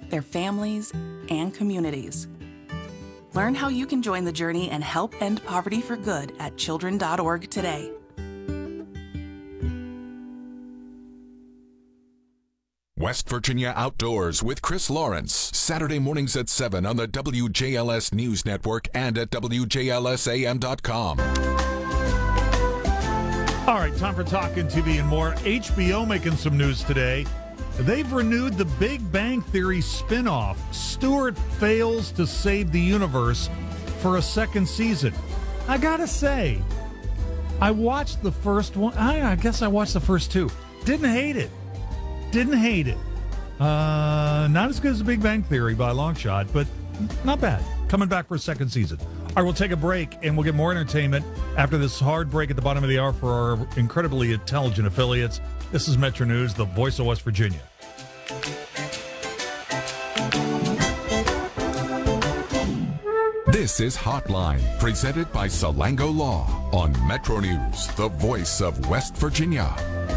their families, and communities. Learn how you can join the journey and help end poverty for good at children.org today. West Virginia Outdoors with Chris Lawrence, Saturday mornings at 7 on the WJLS News Network and at WJLSAM.com. All right, time for Talking TV and more. HBO making some news today. They've renewed the Big Bang Theory spinoff. Stewart fails to save the universe for a second season. I gotta say, I watched the first one. I guess I watched the first two. Didn't hate it. Not as good as the Big Bang Theory by a long shot, but not bad. Coming back for a second season. All right, we'll take a break, and we'll get more entertainment after this hard break at the bottom of the hour for our incredibly intelligent affiliates. This is Metro News, the voice of West Virginia. This is Hotline, presented by Salango Law on Metro News, the voice of West Virginia.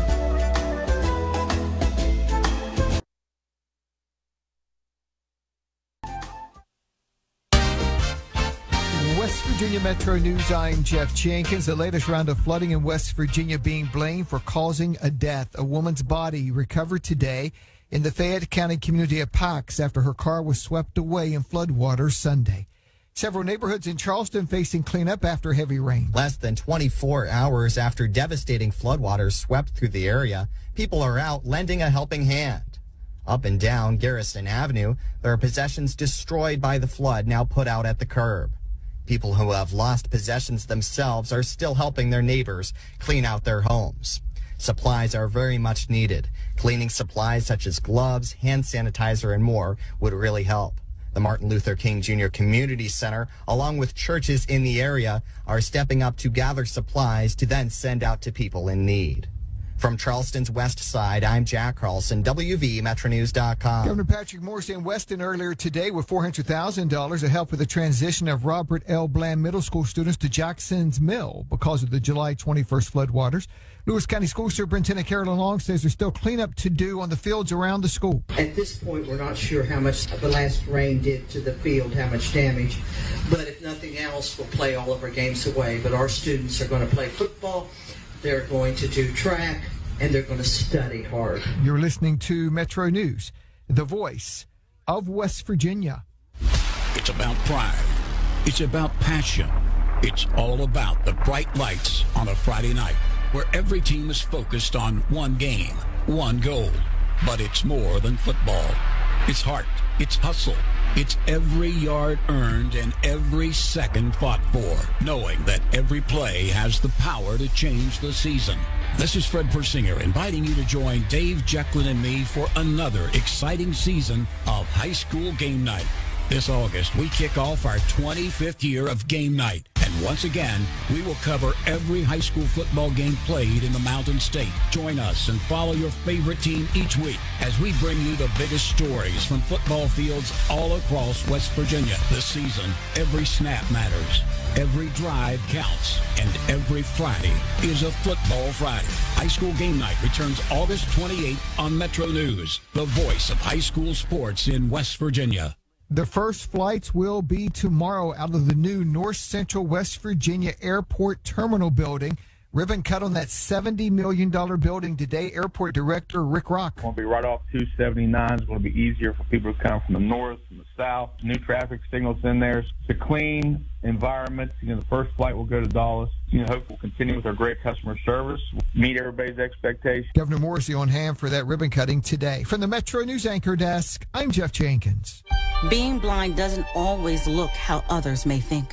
West Virginia Metro News, I'm Jeff Jenkins. The latest round of flooding in West Virginia being blamed for causing a death. A woman's body recovered today in the Fayette County community of Pax after her car was swept away in floodwaters Sunday. Several neighborhoods in Charleston facing cleanup after heavy rain. Less than 24 hours after devastating floodwaters swept through the area, people are out lending a helping hand. Up and down Garrison Avenue, there are possessions destroyed by the flood now put out at the curb. People who have lost possessions themselves are still helping their neighbors clean out their homes. Supplies are very much needed. Cleaning supplies such as gloves, hand sanitizer, and more would really help. The Martin Luther King Jr. Community Center, along with churches in the area, are stepping up to gather supplies to then send out to people in need. From Charleston's west side, I'm Jack Carlson, WVMetroNews.com. Governor Patrick Morrisey in Weston earlier today with $400,000 to help with the transition of Robert L. Bland Middle School students to Jackson's Mill because of the July 21st floodwaters. Lewis County School Superintendent Carolyn Long says there's still cleanup to do on the fields around the school. At this point, we're not sure how much the last rain did to the field, how much damage. But if nothing else, we'll play all of our games away. But our students are going to play football. They're going to do track, and they're going to study hard. You're listening to Metro News, the voice of West Virginia. It's about pride. It's about passion. It's all about the bright lights on a Friday night, where every team is focused on one game, one goal. But it's more than football. It's heart. It's hustle. It's every yard earned and every second fought for, knowing that every play has the power to change the season. This is Fred Persinger inviting you to join Dave Jecklin and me for another exciting season of High School Game Night. This August, we kick off our 25th year of Game Night. And once again, we will cover every high school football game played in the Mountain State. Join us and follow your favorite team each week as we bring you the biggest stories from football fields all across West Virginia. This season, every snap matters, every drive counts, and every Friday is a football Friday. High School Game Night returns August 28th on Metro News, the voice of high school sports in West Virginia. The first flights will be tomorrow out of the new North Central West Virginia Airport Terminal building. Ribbon cut on that $70 million building today. Airport Director Rick Rock. It's going to be right off 279. It's going to be easier for people to come from the north and the south. New traffic signals in there. It's a clean environment. The first flight will go to Dallas. Hope we'll continue with our great customer service, meet everybody's expectations. Governor Morrisey on hand for that ribbon cutting today. From the Metro News Anchor Desk, I'm Jeff Jenkins. Being blind doesn't always look how others may think.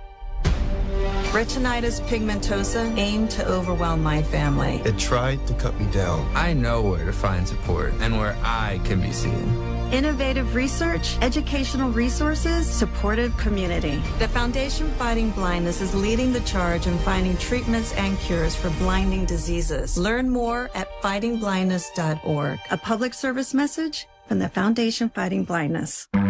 Retinitis pigmentosa aimed to overwhelm my family. It tried to cut me down. I know where to find support and where I can be seen. Innovative research, educational resources, supportive community. The Foundation Fighting Blindness is leading the charge in finding treatments and cures for blinding diseases. Learn more at fightingblindness.org. A public service message from the Foundation Fighting Blindness.